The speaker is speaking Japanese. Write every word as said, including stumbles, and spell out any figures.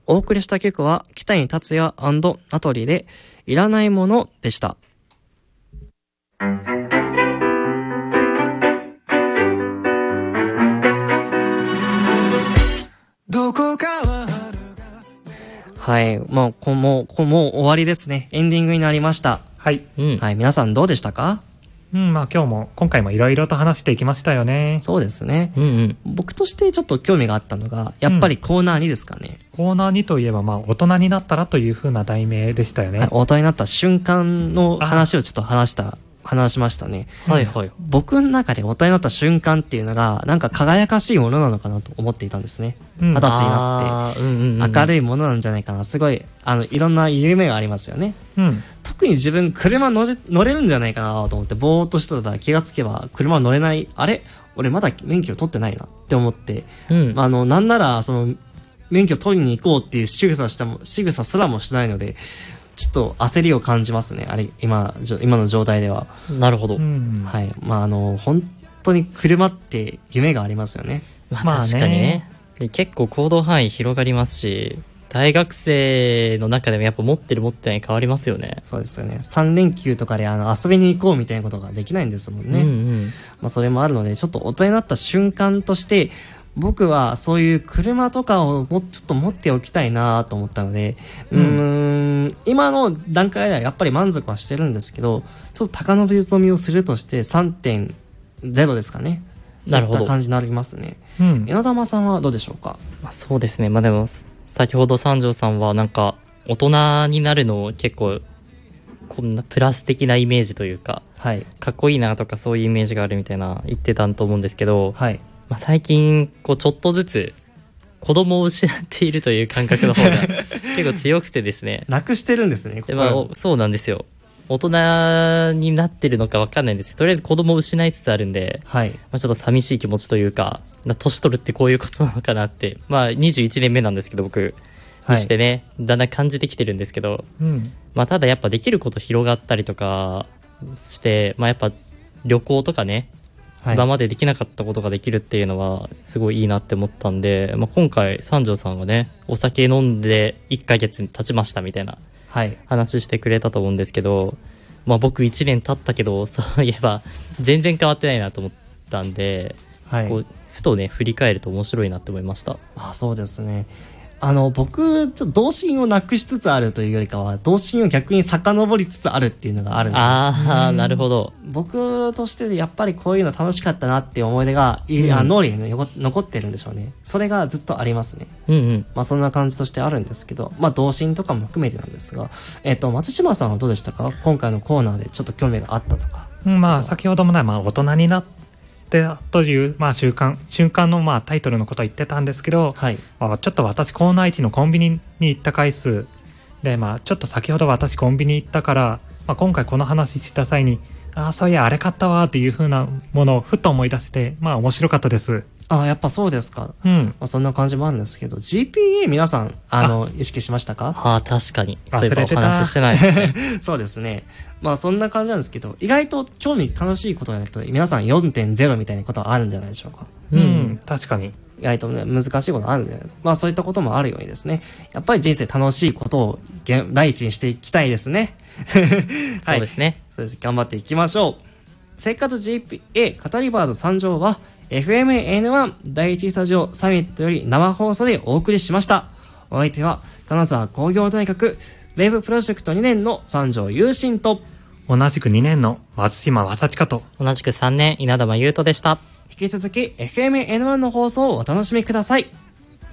お送りした曲は北谷達也&名取でいらないものでした。どこかははい、もうこもうこもう終わりですね。エンディングになりました。 はい、 うん、はい、皆さんどうでしたか？ うん、まあ今日も今回もいろいろと話していきましたよね。 そうですね、うんうん、僕としてちょっと興味があったのがやっぱりコーナーにですかね、 うん、コーナーにといえば、まあ大人になったらという風な題名でしたよね、 はい、大人になった瞬間の話をちょっと話した話しましたね。 はいはい。 僕の中で大人になった瞬間っていうのがなんか輝かしいものなのかなと思っていたんですね。二、うん、十、歳になって、うんうんうん、明るいものなんじゃないかな。すごいあのいろんな夢がありますよね。うん、特に自分車乗れ乗れるんじゃないかなと思ってぼーっとしてたら気がつけば車乗れない。あれ俺まだ免許取ってないなって思って、うん、あのなんならその免許取りに行こうっていう仕草したも仕草すらもしないので。ちょっと焦りを感じますね。あれ、今、今の状態では。 なるほど。 はい。まあ、あの、本当に車って夢がありますよね。 まあ、確かにね。で結構行動範囲広がりますし、大学生の中でもやっぱ持ってる持ってない変わりますよね。 そうですよね。さん連休とかであの遊びに行こうみたいなことができないんですもんね。うんうん、まあ、それもあるので、ちょっと大人になった瞬間として、僕はそういう車とかをもちょっと持っておきたいなと思ったので、うん、うーん今の段階ではやっぱり満足はしてるんですけど、ちょっと高伸び積みをするとして さんてんゼロ ですかね。 なるほど。 そういった感じになりますね。うん、稲玉さんはどうでしょうか？ まあ、そうですね。まあでも先ほど三条さんはなんか大人になるのを結構こんなプラス的なイメージというか、はい、かっこいいなとかそういうイメージがあるみたいな言ってたと思うんですけど、はい。まあ、最近こうちょっとずつ子供を失っているという感覚の方が結構強くてですね。 なくしてるんですね。 で、まあ、そうなんですよ。大人になってるのか分かんないんですけど、とりあえず子供を失いつつあるんで、はい、まあ、ちょっと寂しい気持ちというか、年取るってこういうことなのかなって、まあにじゅういちねんめなんですけど僕にしてね、はい、だんだん感じてきてるんですけど、うん、まあただやっぱできること広がったりとかして、まあやっぱ旅行とかね。はい、今までできなかったことができるっていうのはすごいいいなって思ったんで、まあ、今回三条さんがねお酒飲んでいっかげつ経ちましたみたいな話してくれたと思うんですけど、はい、まあ、僕いちねん経ったけどそういえば全然変わってないなと思ったんで、はい、こうふとね振り返ると面白いなって思いました。 あ、そうですね。あの僕ちょっと童心をなくしつつあるというよりかは童心を逆に遡りつつあるっていうのがあるんです。 ああ、なるほど。 僕としてやっぱりこういうの楽しかったなっていう思い出が、うん、あ脳裏に残ってるんでしょうね。それがずっとありますね。うんうん。まあそんな感じとしてあるんですけど、まあ童心とかも含めてなんですが、えっと松島さんはどうでしたか？今回のコーナーでちょっと興味があったとか。 うん、まあ先ほどもね、まあ大人になってという、まあ、習慣瞬間の、まあ、タイトルのことを言ってたんですけど、はい、まあ、ちょっと私コーナーいちのコンビニに行った回数で、まあ、ちょっと先ほど私コンビニ行ったから、まあ、今回この話した際にああそういやあれ買ったわっていう風なものをふと思い出して、まあ面白かったです。 ああ、やっぱそうですか。うん。まあ、そんな感じもあるんですけど ジーピーエー 皆さんあの意識しましたか？ ああ、確かに忘れてた。お話ししてないですね。 そうですね。まあそんな感じなんですけど、意外と興味楽しいことがやると皆さん よんてんゼロ みたいなことはあるんじゃないでしょうか。 うん、うん、確かに意外とね難しいことあるんじゃないですか。まあそういったこともあるようにですね、やっぱり人生楽しいことを第一にしていきたいですね。 はい、そうですね。 そうです。頑張っていきましょう。生活 ジーピーエー 語りバード参上は エフエムエヌワン 第一スタジオサミットより生放送でお送りしました。お相手は金沢工業大学ウェブプロジェクトにねんの三条優心と同じくにねんの松島正親と同じくさんねん稲田真優斗でした。 引き続き エフエムエヌワン の放送をお楽しみください。